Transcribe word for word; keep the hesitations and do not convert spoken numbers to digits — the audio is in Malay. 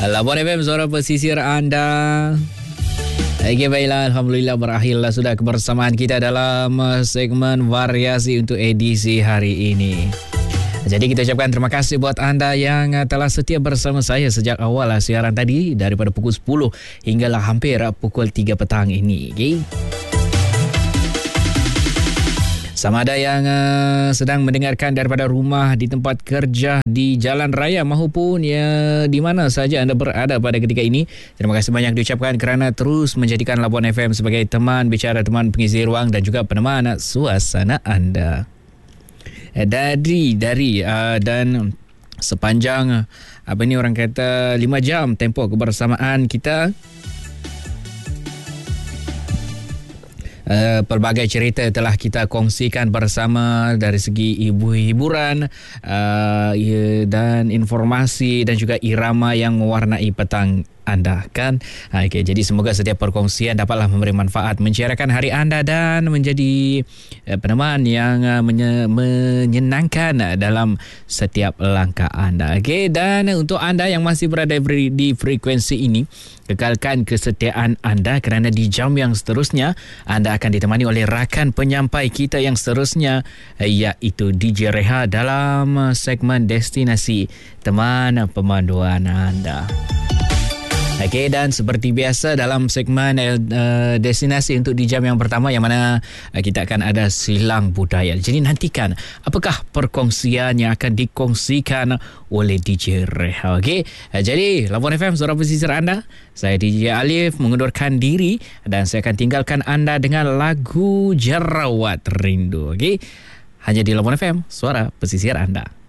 Labuan F M, suara pesisir anda. Okey, baiklah, alhamdulillah berakhirlah sudah kebersamaan kita dalam segmen variasi untuk edisi hari ini. Jadi kita ucapkan terima kasih buat anda yang telah setia bersama saya sejak awal siaran tadi daripada pukul sepuluh hinggalah hampir pukul tiga petang ini. Okey. Sama ada yang uh, sedang mendengarkan daripada rumah, di tempat kerja, di jalan raya maupun ya di mana saja anda berada pada ketika ini. Terima kasih banyak diucapkan kerana terus menjadikan Labuan F M sebagai teman bicara, teman pengisi ruang dan juga peneman suasana anda. Dari dari uh, dan sepanjang apa ni orang kata lima jam tempoh kebersamaan kita. Uh, pelbagai cerita telah kita kongsikan bersama dari segi ibu hiburan uh, dan informasi dan juga irama yang mewarnai petang anda kan. Okey, jadi semoga setiap perkongsian dapatlah memberi manfaat, menceriakan hari anda dan menjadi uh, peneman yang uh, menye- menyenangkan dalam setiap langkah anda. Okey, dan untuk anda yang masih berada di frekuensi ini, kekalkan kesetiaan anda kerana di jam yang seterusnya anda akan ditemani oleh rakan penyampai kita yang seterusnya, iaitu D J Reha dalam segmen Destinasi Teman Pemanduan Anda. Okey, dan seperti biasa dalam segmen uh, destinasi untuk di jam yang pertama yang mana uh, kita akan ada silang budaya. Jadi nantikan apakah perkongsian yang akan dikongsikan oleh D J Reha. Okey, uh, jadi Labuan F M, suara pesisir anda. Saya D J Alif mengundurkan diri dan saya akan tinggalkan anda dengan lagu Jerawat Rindu. Okey, hanya di Labuan F M, suara pesisir anda.